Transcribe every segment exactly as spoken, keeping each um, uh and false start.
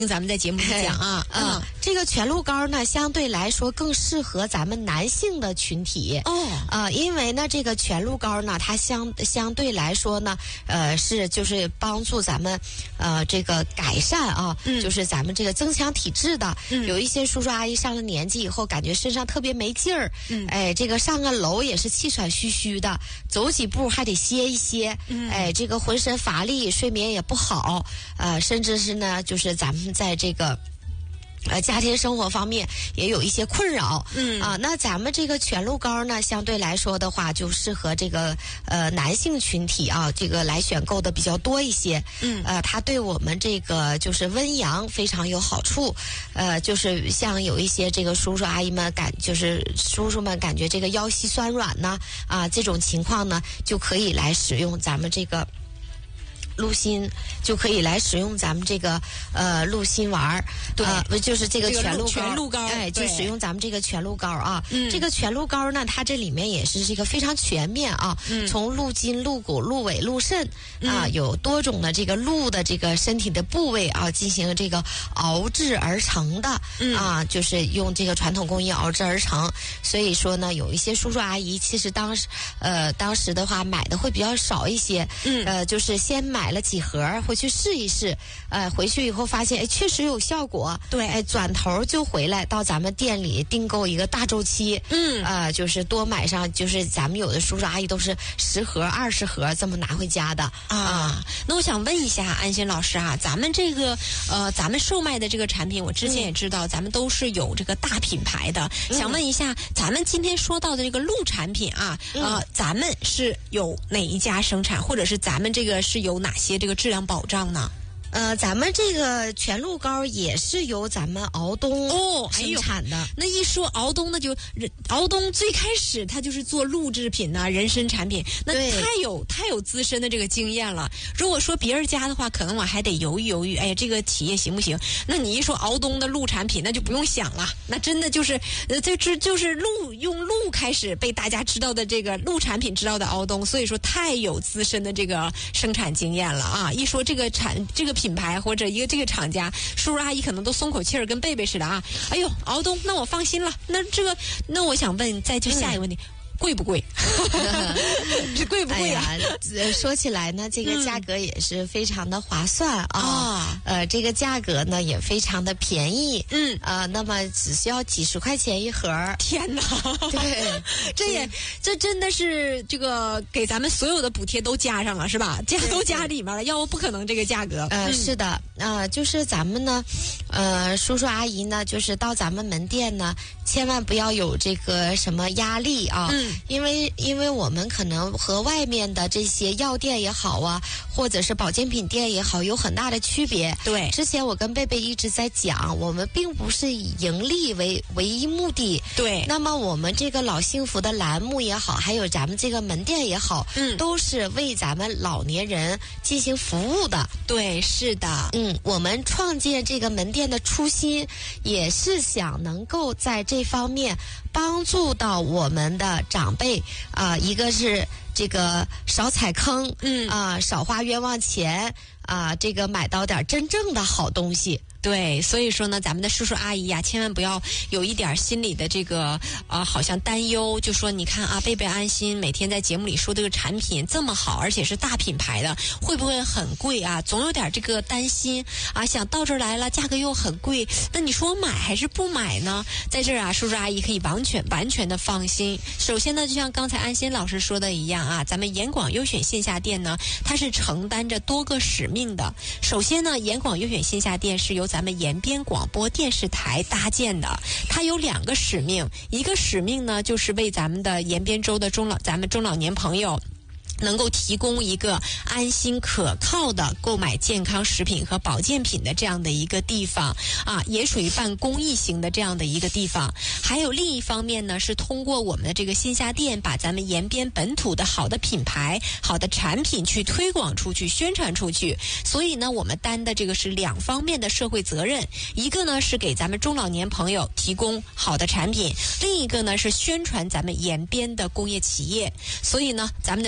咱们在节目里讲啊， 嗯，嗯这个全鹿膏呢，相对来说更适合咱们男性的群体哦， 呃，因为呢，这个全鹿膏呢，它相相对来说呢，呃，是就是帮助咱们呃这个改善啊，嗯、就是咱们这个增强体质的。嗯、有一些叔叔阿姨上了年纪以后，感觉身上特别没劲儿，嗯、哎，这个上个楼也是气喘吁吁的，走几步还得歇一歇，嗯、哎，这个浑身乏力，睡眠也不好，呃，甚至是呢，就是咱们在这个。呃，家庭生活方面也有一些困扰，嗯啊，那咱们这个全鹿膏呢，相对来说的话，就适合这个呃男性群体啊，这个来选购的比较多一些，嗯，呃，它对我们这个就是温阳非常有好处，呃，就是像有一些这个叔叔阿姨们感，就是叔叔们感觉这个腰膝酸软呢，啊，这种情况呢，就可以来使用咱们这个。鹿心就可以来使用咱们这个呃鹿心丸儿，对，呃，就是这个全鹿膏， 全鹿膏， 哎，就使用咱们这个全鹿膏啊。嗯，这个全鹿膏呢，它这里面也是这个非常全面啊，嗯、从鹿筋、鹿骨、鹿尾、鹿肾啊，嗯、有多种的这个鹿的这个身体的部位啊，进行这个熬制而成的，嗯、啊，就是用这个传统工艺熬制而成。所以说呢，有一些叔叔阿姨其实当时呃当时的话买的会比较少一些，嗯，呃，就是先买。买了几盒回去试一试，呃，回去以后发现哎确实有效果，对，哎，转头就回来到咱们店里订购一个大周期，嗯，呃，就是多买上，就是咱们有的叔叔阿姨都是十盒、二十盒这么拿回家的啊。 啊那我想问一下安心老师啊，咱们这个呃，咱们售卖的这个产品，我之前也知道，嗯、咱们都是有这个大品牌的，嗯、想问一下，咱们今天说到的这个鹿产品啊，嗯、呃，咱们是有哪一家生产，或者是咱们这个是有哪？哪些这个质量保障呢？ 呃，咱们这个全鹿膏也是由咱们敖东哦生产的。 哎、那一说敖东，那就敖东最开始他就是做鹿制品呐、啊、人参产品，那太有太有资深的这个经验了。如果说别人家的话，可能我还得犹豫犹豫，哎呀，这个企业行不行？那你一说敖东的鹿产品，那就不用想了，那真的就是呃，这这就是鹿用鹿开始被大家知道的这个鹿产品知道的敖东，所以说太有资深的这个生产经验了啊！一说这个产这个。品牌或者一个这个厂家，叔叔阿姨可能都松口气儿，跟贝贝似的啊！哎呦，敖东，那我放心了。那这个，那我想问，再就下一个问题。嗯贵不贵？这贵不贵啊？ 哎呀，说起来呢，这个价格也是非常的划算啊。啊呃，这个价格呢也非常的便宜。嗯啊、呃，那么只需要几十块钱一盒。 天哪！ 对， 这也这真的是这个给咱们所有的补贴都加上了是吧？加都加里面了，要不不可能这个价格。 呃，嗯、是的，啊、呃，就是咱们呢，呃，叔叔阿姨呢，就是到咱们门店呢，千万不要有这个什么压力啊。嗯。因为，因为我们可能和外面的这些药店也好啊，或者是保健品店也好，有很大的区别。 对， 之前我跟贝贝一直在讲，我们并不是以盈利为唯一目的。 对， 那么我们这个老幸福的栏目也好，还有咱们这个门店也好，嗯，都是为咱们老年人进行服务的。 对，是的， 嗯，我们创建这个门店的初心，也是想能够在这方面帮助到我们的长辈啊、呃，一个是这个少踩坑，嗯啊、呃，少花冤枉钱啊、呃，这个买到点真正的好东西。 对，所以说呢，咱们的叔叔阿姨呀、啊，千万不要有一点心理的这个呃，好像担忧，就说你看啊，贝贝安心每天在节目里说这个产品这么好，而且是大品牌的，会不会很贵啊？总有点这个担心啊，想到这儿来了，价格又很贵，那你说买还是不买呢？在这儿啊，叔叔阿姨可以完全完全的放心。首先呢，就像刚才安心老师说的一样啊，咱们严广优选线下店呢，它是承担着多个使命的。首先呢，严广优选线下店是由咱们延边广播电视台搭建的，它有两个使命，一个使命呢就是为咱们的延边州的中老咱们中老年朋友能够提供一个安心可靠的购买健康食品和保健品的这样的一个地方啊，也属于办公益型的这样的一个地方。还有另一方面呢，是通过我们的这个线下店，把咱们延边本土的好的品牌、好的产品去推广出去、宣传出去。所以呢，我们担的这个是两方面的社会责任，一个呢是给咱们中老年朋友提供好的产品，另一个呢是宣传咱们延边的工业企业。所以呢，咱们的叔叔阿姨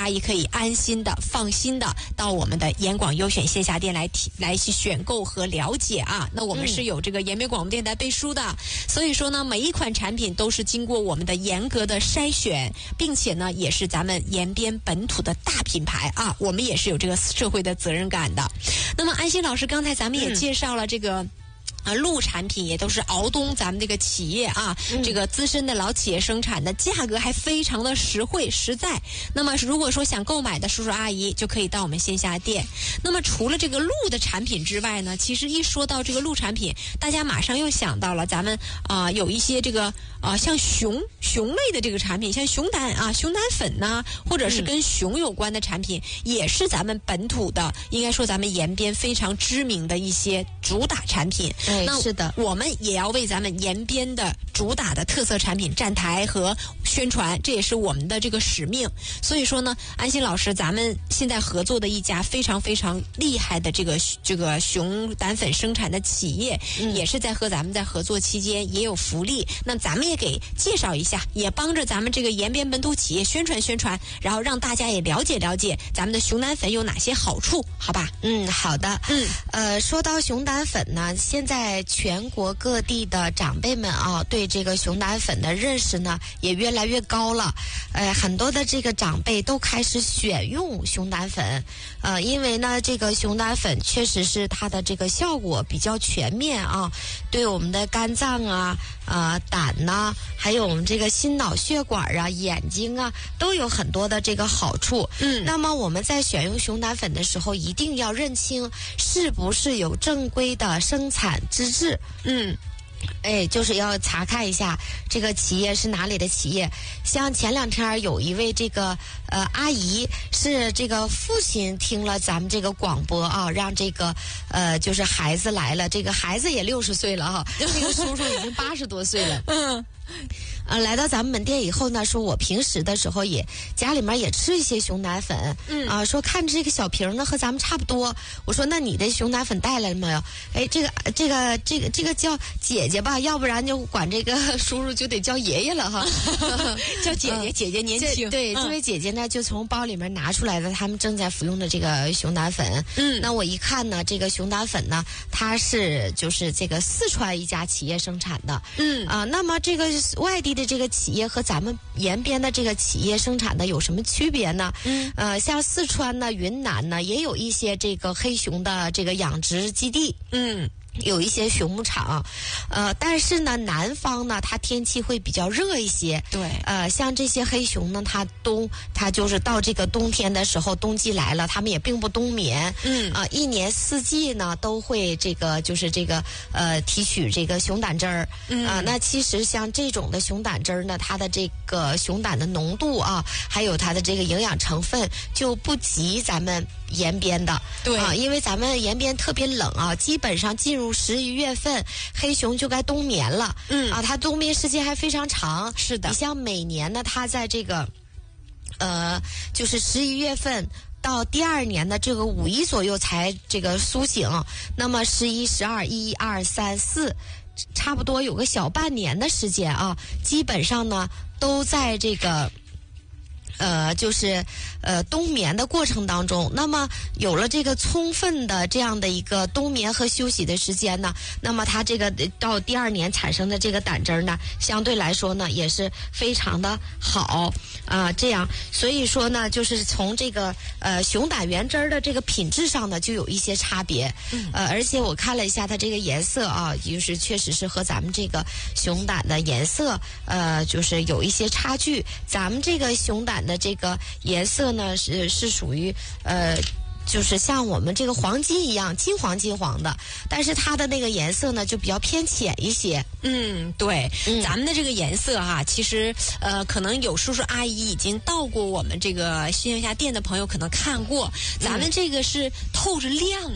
姨可以安心的、放心的到我们的盐广优选线下店来提来去选购和了解啊。那我们是有这个延边广播电台背书的，嗯、所以说呢，每一款产品都是经过我们的严格的筛选，并且呢，也是咱们延边本土的大品牌啊，我们也是有这个社会的责任感的。那么安心老师，刚才咱们也介绍了这个。嗯啊，鹿产品也都是敖东咱们这个企业啊，嗯、这个资深的老企业生产的，价格还非常的实惠实在。那么如果说想购买的叔叔阿姨，就可以到我们线下店。那么除了这个鹿的产品之外呢，其实一说到这个鹿产品，大家马上又想到了咱们啊、呃、有一些这个啊、呃、像熊熊类的这个产品，像熊胆啊、熊胆粉呐、啊，或者是跟熊有关的产品，嗯、也是咱们本土的，应该说咱们延边非常知名的一些主打产品。 那是的， 我们也要为咱们延边的主打的特色产品站台和宣传，这也是我们的这个使命。所以说呢，安心老师，咱们现在合作的一家非常非常厉害的这个这个熊胆粉生产的企业，嗯、也是在和咱们在合作期间也有福利。那咱们也给介绍一下，也帮着咱们这个延边本土企业宣传宣传，然后让大家也了解了解咱们的熊胆粉有哪些好处，好吧？ 嗯，好的。 嗯， 呃，说到熊胆粉呢，现在在全国各地的长辈们啊，对这个熊胆粉的认识呢也越来越高了。呃，很多的这个长辈都开始选用熊胆粉，呃，因为呢，这个熊胆粉确实是它的这个效果比较全面啊，对我们的肝脏啊、啊、呃、胆呐、啊，还有我们这个心脑血管啊、眼睛啊，都有很多的这个好处。嗯，那么我们在选用熊胆粉的时候，一定要认清是不是有正规的生产资质。嗯，哎，就是要查看一下这个企业是哪里的企业。像前两天有一位这个呃阿姨，是这个父亲听了咱们这个广播啊，让这个呃就是孩子来了，这个孩子也六十岁了哈，这个叔叔已经八十多岁了。嗯。呃，来到咱们门店以后呢，说我平时的时候也家里面也吃一些熊胆粉，嗯啊、呃，说看着这个小瓶呢和咱们差不多，我说那你的熊胆粉带来了没有？哎，这个这个这个这个叫姐姐吧，要不然就管这个叔叔就得叫爷爷了哈， 叫姐姐，嗯、姐姐年轻。 对， 嗯、 这位姐姐呢就从包里面拿出来的他们正在服用的这个熊胆粉，嗯，那我一看呢，这个熊胆粉呢，它是就是这个四川一家企业生产的，嗯啊、呃，那么这个外地的这个企业和咱们延边的这个企业生产的有什么区别呢？嗯，呃，像四川呢、云南呢，也有一些这个黑熊的这个养殖基地。嗯。有一些熊牧场，呃，但是呢，南方呢，它天气会比较热一些。对，呃，像这些黑熊呢，它冬，它就是到这个冬天的时候，冬季来了，它们也并不冬眠。嗯，啊、呃，一年四季呢，都会这个就是这个呃提取这个熊胆汁儿。嗯，啊、呃，那其实像这种的熊胆汁儿呢，它的这个熊胆的浓度啊，还有它的这个营养成分就不及咱们延边的。对啊，因为咱们延边特别冷啊，基本上进入十一月份，黑熊就该冬眠了。嗯啊，它冬眠时间还非常长。是的，你像每年呢，它在这个呃，就是十一月份到第二年的这个五一左右才这个苏醒。那么十一、十二、一、二、三、四，差不多有个小半年的时间啊，基本上呢都在这个。呃，就是呃冬眠的过程当中，那么有了这个充分的这样的一个冬眠和休息的时间呢，那么它这个到第二年产生的这个胆汁儿呢，相对来说呢也是非常的好啊、呃。这样，所以说呢，就是从这个呃熊胆原汁儿的这个品质上呢，就有一些差别。嗯、呃，而且我看了一下它这个颜色啊，就是确实是和咱们这个熊胆的颜色呃，就是有一些差距。咱们这个熊胆的这个颜色呢是是属于呃，就是像我们这个黄金一样金黄金黄的，但是它的那个颜色呢就比较偏浅一些。 嗯，对，嗯、咱们的这个颜色哈、啊，其实呃，可能有叔叔阿姨已经到过我们这个线下店的朋友可能看过，咱们这个是透着亮的。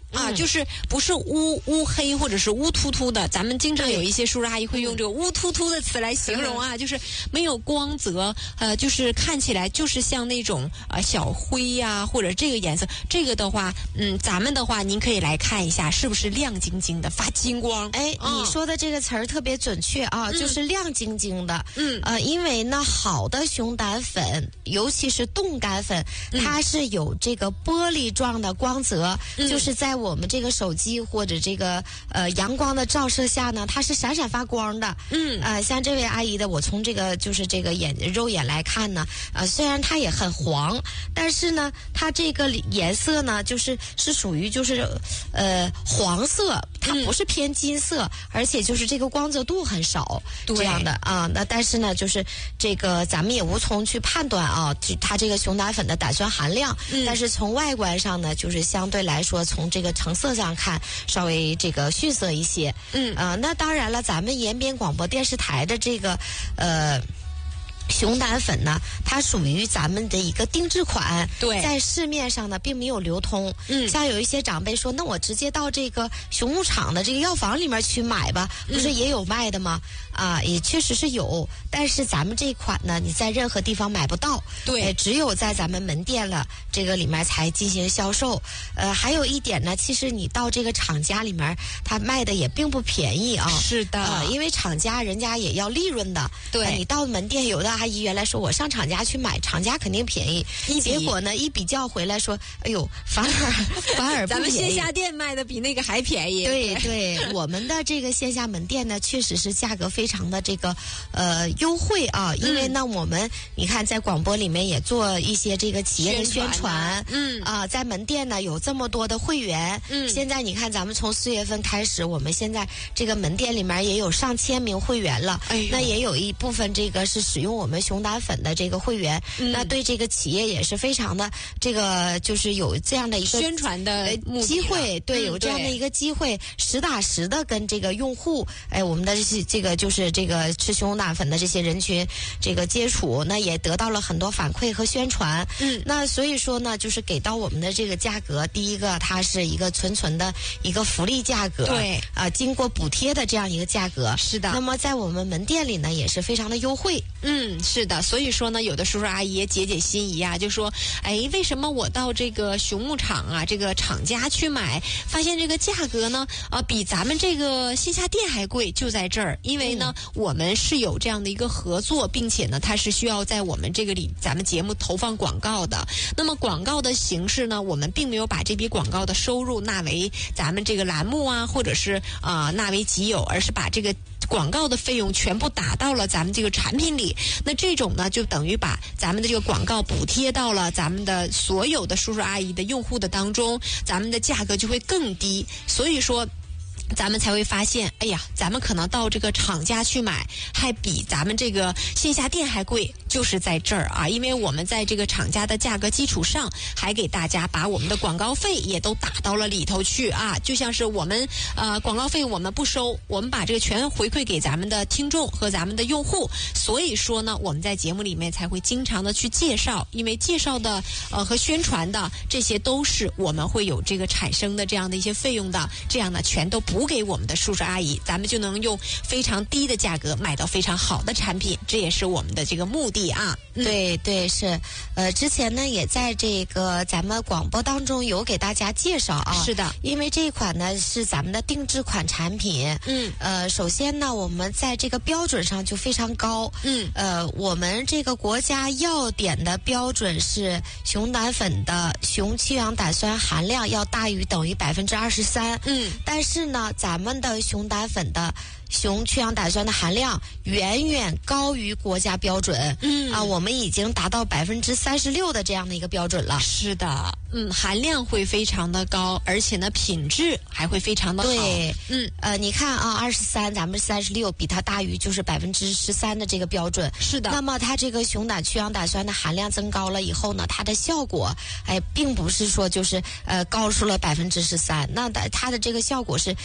啊，就是不是乌乌黑或者是乌突突的，咱们经常有一些叔叔阿姨会用这个乌突突的词来形容啊，就是没有光泽，呃，就是看起来就是像那种呃小灰呀、啊，或者这个颜色，这个的话，嗯，咱们的话，您可以来看一下，是不是亮晶晶的，发金光？ 哎， 嗯、 你说的这个词儿特别准确啊，嗯、就是亮晶晶的。嗯，呃，因为呢，好的熊胆粉，尤其是冻干粉，嗯、它是有这个玻璃状的光泽，嗯、就是在我们这个手机或者这个呃阳光的照射下呢，它是闪闪发光的。嗯，呃，像这位阿姨的，我从这个就是这个眼肉眼来看呢，呃，虽然它也很黄，但是呢，它这个颜色呢，就是是属于就是呃黄色，它不是偏金色，嗯、而且就是这个光泽度很少这样的啊。那但是呢，就是这个咱们也无从去判断啊，它这个熊胆粉的胆酸含量。嗯、但是从外观上呢，就是相对来说，从这个成色上看，稍微这个逊色一些。嗯啊、呃，那当然了，咱们延边广播电视台的这个呃。熊胆粉呢，它属于咱们的一个定制款， 对， 在市面上呢并没有流通。嗯，像有一些长辈说，那我直接到这个熊牧场的这个药房里面去买吧，不是也有卖的吗？嗯、啊，也确实是有，但是咱们这款呢，你在任何地方买不到， 对， 呃、只有在咱们门店了这个里面才进行销售。呃，还有一点呢，其实你到这个厂家里面，它卖的也并不便宜啊。 是的， 呃、因为厂家人家也要利润的。对，呃、你到门店有的。阿姨原来说我上厂家去买，厂家肯定便宜，结果呢一比较回来说，哎呦，反而反而不便宜。 咱们线下店卖的比那个还便宜。 对对，我们的这个线下门店呢，确实是价格非常的这个呃优惠啊，因为呢、嗯、我们你看在广播里面也做一些这个企业的宣传，嗯啊、呃，在门店呢有这么多的会员，嗯，现在你看咱们从四月份开始，我们现在这个门店里面也有上千名会员了，哎，那也有一部分这个是使用我们熊胆粉的这个会员，嗯、那对这个企业也是非常的这个就是有这样的一个宣传的机会，对，有这样的一个机会，实打实的跟这个用户，哎，我们的这个就是这个吃熊胆粉的这些人群这个接触，那也得到了很多反馈和宣传。嗯，那所以说呢，就是给到我们的这个价格，第一个它是一个纯纯的一个福利价格， 对啊、呃，经过补贴的这样一个价格。 是的。 那么在我们门店里呢，也是非常的优惠。 嗯，是的。所以说呢，有的叔叔阿姨也解解心仪啊，就说，哎，为什么我到这个熊牧场啊，这个厂家去买，发现这个价格呢，啊、呃，比咱们这个线下店还贵？就在这儿，因为呢，嗯、我们是有这样的一个合作，并且呢，它是需要在我们这个里咱们节目投放广告的。那么广告的形式呢，我们并没有把这笔广告的收入纳为咱们这个栏目啊，或者是啊、呃、纳为己有，而是把这个广告的费用全部打到了咱们这个产品里。那这种呢，就等于把咱们的这个广告补贴到了咱们的所有的叔叔阿姨的用户的当中，咱们的价格就会更低。所以说咱们才会发现，哎呀，咱们可能到这个厂家去买，还比咱们这个线下店还贵，就是在这儿啊！因为我们在这个厂家的价格基础上，还给大家把我们的广告费也都打到了里头去啊！就像是我们呃广告费我们不收，我们把这个全回馈给咱们的听众和咱们的用户。所以说呢，我们在节目里面才会经常的去介绍，因为介绍的呃和宣传的这些都是我们会有这个产生的这样的一些费用的，这样呢全都补给我们的叔叔阿姨，咱们就能用非常低的价格买到非常好的产品，这也是我们的这个目的啊。 嗯、对对是，呃，之前呢也在这个咱们广播当中有给大家介绍啊。 是的， 因为这一款呢是咱们的定制款产品。嗯，呃，首先呢我们在这个标准上就非常高。嗯，呃，我们这个国家药典的标准是熊胆粉的熊去氧胆酸含量要大于等于百分之二十三。嗯，但是呢，咱们的熊胆粉的熊去氧胆酸的含量远远高于国家标准。嗯啊，我们已经达到百分之三十六的这样的一个标准了。 是的，嗯，含量会非常的高，而且呢，品质还会非常的好。 对，嗯，呃，你看啊，二十三，咱们三十六，比它大于就是百分之十三的这个标准。 是的。 那么它这个熊胆去氧胆酸的含量增高了以后呢，它的效果，哎，并不是说就是呃高出了百分之十三，那的它的这个效果是大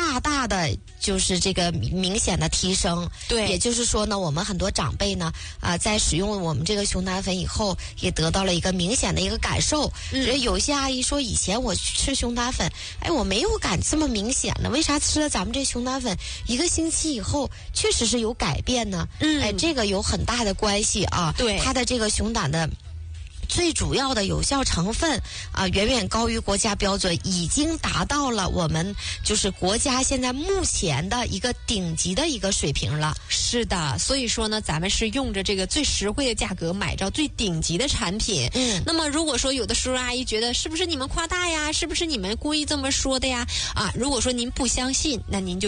大大的就是这个明显的提升。 对， 也就是说呢，我们很多长辈呢，啊、呃，在使用我们这个熊胆粉以后，也得到了一个明显的一个感受。嗯，所以有一些阿姨说，以前我吃熊胆粉，哎，我没有感这么明显的，为啥吃了咱们这熊胆粉一个星期以后，确实是有改变呢？嗯，哎，这个有很大的关系啊。 对， 它的这个熊胆的最主要的有效成分啊，远远高于国家标准，已经达到了我们就是国家现在目前的一个顶级的一个水平了。 是的，所以说呢，咱们是用着这个最实惠的价格买着最顶级的产品。嗯，那么如果说有的叔叔阿姨觉得是不是你们夸大呀，是不是你们故意这么说的呀？啊，如果说您不相信，那您就